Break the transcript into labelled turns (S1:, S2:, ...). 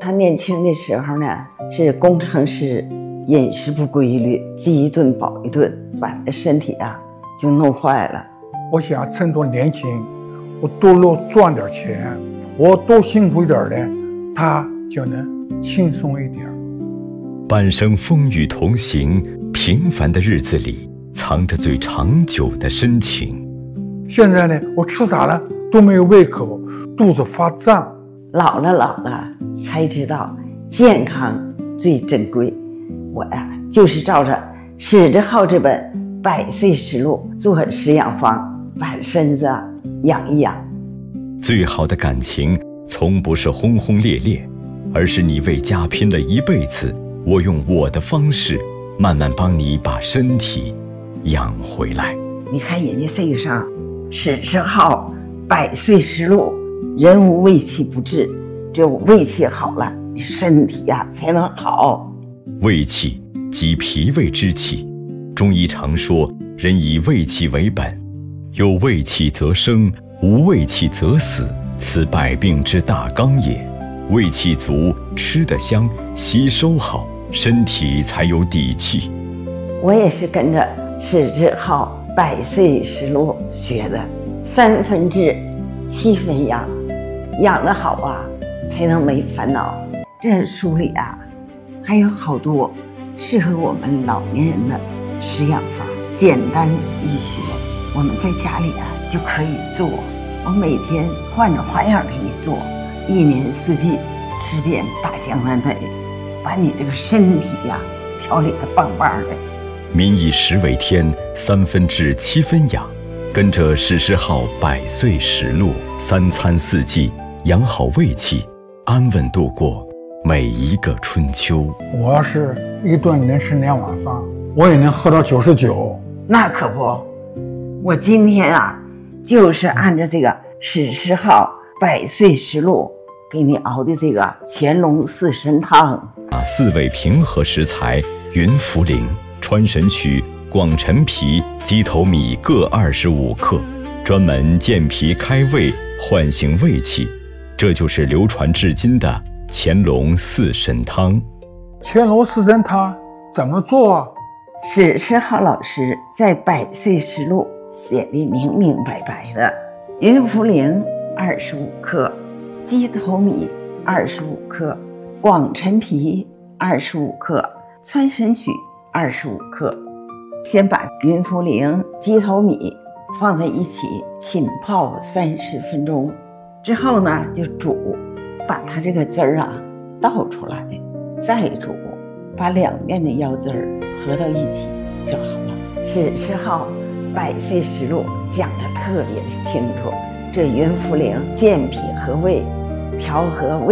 S1: 他年轻的时候呢，是工程师，饮食不规律，饥一顿饱一顿，把身体就弄坏了。
S2: 我想趁着年轻，我多赚点钱，我多辛苦一点的，他就能轻松一点。
S3: 半生风雨同行，平凡的日子里藏着最长久的深情。
S2: 现在呢，我吃啥了都没有胃口，肚子发胀。
S1: 老了才知道健康最珍贵。我就是照着史志浩这本《100岁实录》做食养方，把身子养一养。
S3: 最好的感情从不是轰轰烈烈，而是你为家拼了一辈子，我用我的方式慢慢帮你把身体养回来。
S1: 你看人家这个上史志浩100岁实录，人无胃气不治，只有胃气好了，你身体才能好。
S3: 胃气即脾胃之气，中医常说人以胃气为本，有胃气则生，无胃气则死，此百病之大纲也。胃气足，吃得香，吸收好，身体才有底气。
S1: 我也是跟着史志浩100岁实录学的，3分治7分养，养得好才能没烦恼。这书里还有好多适合我们老年人的食养法，简单易学，我们在家里就可以做。我每天换着花样给你做，一年四季吃遍大江南北，把你这个身体调理得棒棒的。
S3: 民以食为天，3分治7分养，跟着史志浩100岁实录，3餐4季养好胃气，安稳度过每一个春秋。
S2: 我要是一顿能吃2碗饭，我也能喝到99。
S1: 那可不，我今天就是按照这个史志浩100岁实录给你熬的这个乾隆4神汤。
S3: 4味平和食材：云茯苓、川芩曲、广陈皮、鸡头米各25克，专门健脾开胃，唤醒胃气。这就是流传至今的乾隆4神汤。
S2: 乾隆4神汤怎么做？
S1: 史志浩老师在100岁实录写的明明白白的。云茯苓25克，鸡头米25克，广陈皮25克，川芩曲25克。先把云茯苓、鸡头米放在一起浸泡30分钟，之后呢就煮，把它这个汁儿倒出来，再煮，把两面的腰汁儿合到一起就好了。史志浩100岁实录讲得特别的清楚，这云茯苓健脾和胃，调和胃